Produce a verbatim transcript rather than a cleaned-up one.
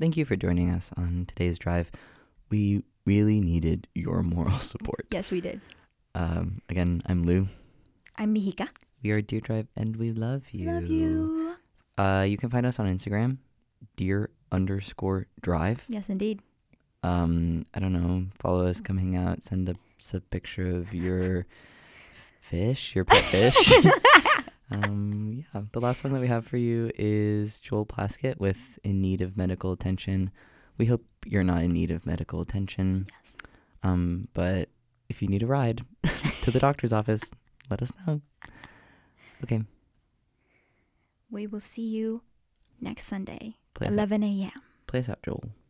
thank you for joining us on today's drive. We really needed your moral support. Yes, we did. Um, again, I'm Lou. I'm Mihika. We are Dear Drive, and we love you. Love you. Uh, you can find us on Instagram, Dear underscore Drive. Yes, indeed. Um, I don't know. Follow us, come hang out, send us a picture of your fish, your pet fish. um, yeah, the last song that we have for you is Joel Plaskett with In Need of Medical Attention. We hope you're not in need of medical attention. Yes. Um, but if you need a ride to the doctor's office, let us know. Okay. We will see you next Sunday, Play us out. eleven a.m. Play us out, Joel.